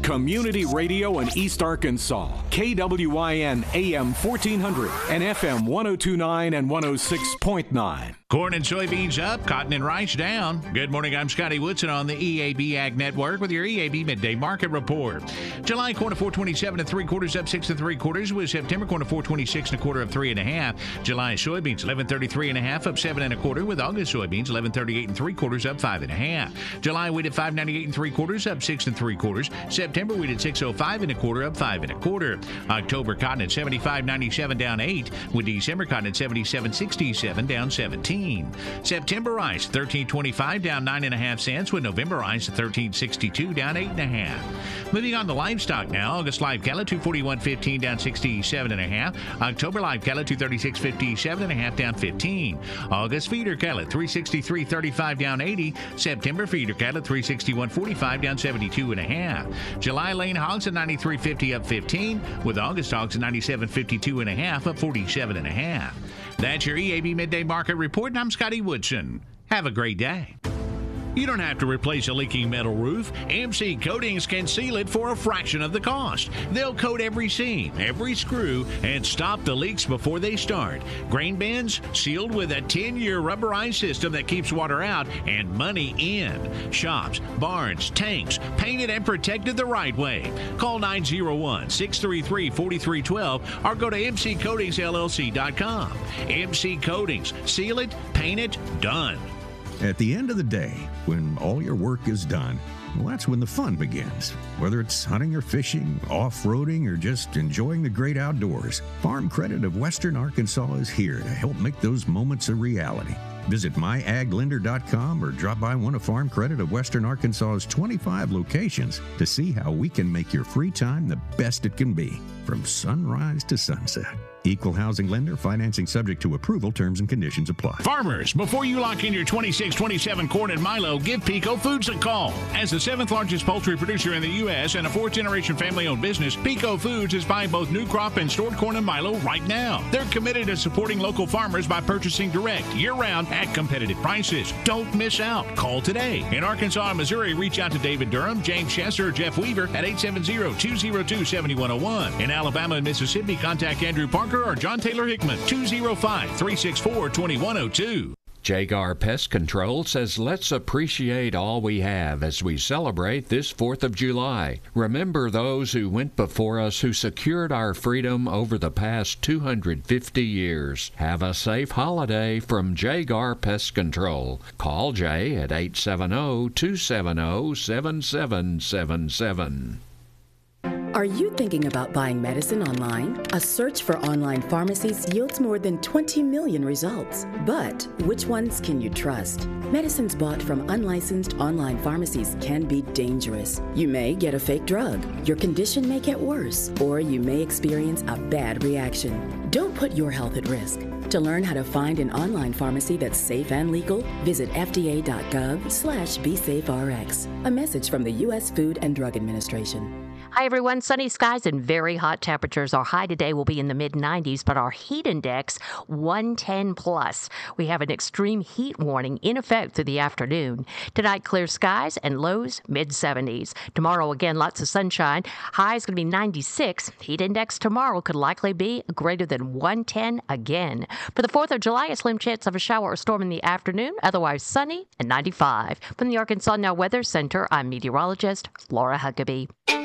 Community radio in East Arkansas. KWYN AM 1400 and FM 1029 and 106.9. Corn and soybeans up, cotton and rice down. Good morning, I'm Scotty Woodson on the EAB Ag Network with your EAB Midday Market Report. July corn at 427 3/4, up 6 3/4, with September corn at 426 1/4, up 3 1/2. July soybeans 1133 1/2, up 7 1/4, with August soybeans 1138 3/4, up 5 1/2. July wheat at 598 3/4, up 6 3/4. September wheat at 605 1/4, up 5 1/4. October cotton at 75.97, down 8, with December cotton at 77.67, down 17. September rice 13.25, down 9 1/2 cents, with November rice at 13.62, down 8 1/2. Moving on to livestock now. August live cattle 241.15, down 67 1/2. October live cattle 236.57 1/2, down 15. August feeder cattle 363.35, down 80. September feeder cattle 361.45, down 72 1/2. July lane hogs at 93.50, up 15, with August hogs at 97.52 1/2, up 47 1/2. That's your EAB Midday Market Report, and I'm Scotty Woodson. Have a great day. You don't have to replace a leaking metal roof. MC Coatings can seal it for a fraction of the cost. They'll coat every seam, every screw, and stop the leaks before they start. Grain bins sealed with a 10-year rubberized system that keeps water out and money in. Shops, barns, tanks, painted and protected the right way. Call 901-633-4312 or go to mccoatingsllc.com. MC Coatings. Seal it, paint it, done. At the end of the day, when all your work is done, well, that's when the fun begins. Whether it's hunting or fishing, off-roading, or just enjoying the great outdoors, Farm Credit of Western Arkansas is here to help make those moments a reality. Visit myaglender.com or drop by one of Farm Credit of Western Arkansas's 25 locations to see how we can make your free time the best it can be, from sunrise to sunset. Equal housing lender, financing subject to approval, terms and conditions apply. Farmers, before you lock in your 26-27 corn and milo, give Pico Foods a call. As the 7th largest poultry producer in the U.S. and a 4th-generation family-owned business, Pico Foods is buying both new crop and stored corn and milo right now. They're committed to supporting local farmers by purchasing direct, year-round, at competitive prices. Don't miss out. Call today. In Arkansas and Missouri, reach out to David Durham, James Chesser, or Jeff Weaver at 870-202-7101. In Alabama and Mississippi, contact Andrew Parker or John Taylor Hickman, 205-364-2102. Jagar Pest Control says let's appreciate all we have as we celebrate this 4th of July. Remember those who went before us who secured our freedom over the past 250 years. Have a safe holiday from Jagar Pest Control. Call Jay at 870-270-7777. Are you thinking about buying medicine online? A search for online pharmacies yields more than 20 million results. But which ones can you trust? Medicines bought from unlicensed online pharmacies can be dangerous. You may get a fake drug, your condition may get worse, or you may experience a bad reaction. Don't put your health at risk. To learn how to find an online pharmacy that's safe and legal, visit fda.gov/BeSafeRx. A message from the U.S. Food and Drug Administration. Hi, everyone. Sunny skies and very hot temperatures. Our high today will be in the mid-90s, but our heat index, 110 plus. We have an extreme heat warning in effect through the afternoon. Tonight, clear skies and lows mid-70s. Tomorrow, again, lots of sunshine. High is going to be 96. Heat index tomorrow could likely be greater than 110 again. For the 4th of July, a slim chance of a shower or storm in the afternoon, otherwise sunny and 95. From the Arkansas Now Weather Center, I'm meteorologist Laura Huckabee.